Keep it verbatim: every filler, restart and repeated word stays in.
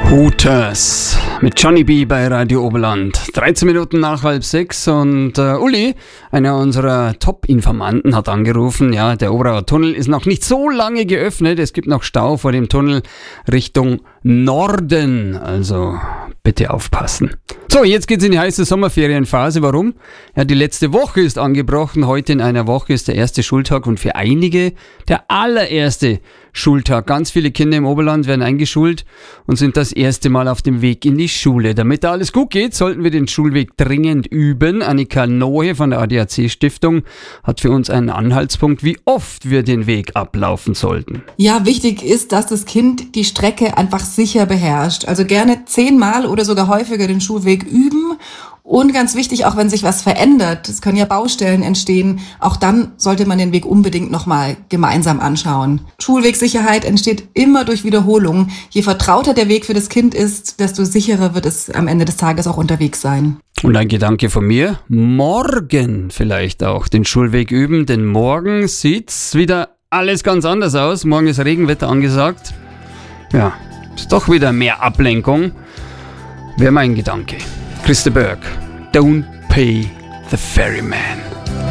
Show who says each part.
Speaker 1: Hooters mit Johnny B. bei Radio Oberland. dreizehn Minuten nach halb sechs und äh, Uli, einer unserer Top-Informanten, hat angerufen. Ja, der Oberauer Tunnel ist noch nicht so lange geöffnet. Es gibt noch Stau vor dem Tunnel Richtung Norden. Also bitte aufpassen. So, jetzt geht's in die heiße Sommerferienphase. Warum? Ja, die letzte Woche ist angebrochen. Heute in einer Woche ist der erste Schultag und für einige der allererste Schultag. Ganz viele Kinder im Oberland werden eingeschult und sind das erste Mal auf dem Weg in die Schule. Damit da alles gut geht, sollten wir den Schulweg dringend üben. Annika Nohe von der A D A C-Stiftung hat für uns einen Anhaltspunkt, wie oft wir den Weg ablaufen sollten.
Speaker 2: Ja, wichtig ist, dass das Kind die Strecke einfach sicher beherrscht. Also gerne zehnmal oder sogar häufiger den Schulweg üben. Und ganz wichtig, auch wenn sich was verändert, es können ja Baustellen entstehen, auch dann sollte man den Weg unbedingt nochmal gemeinsam anschauen. Schulwegsicherheit entsteht immer durch Wiederholung. Je vertrauter der Weg für das Kind ist, desto sicherer wird es am Ende des Tages auch unterwegs sein.
Speaker 1: Und ein Gedanke von mir, morgen vielleicht auch den Schulweg üben, denn morgen sieht's wieder alles ganz anders aus. Morgen ist Regenwetter angesagt. Ja, ist doch wieder mehr Ablenkung. Wäre mein Gedanke. Christa Berg, Don't Pay the Ferryman.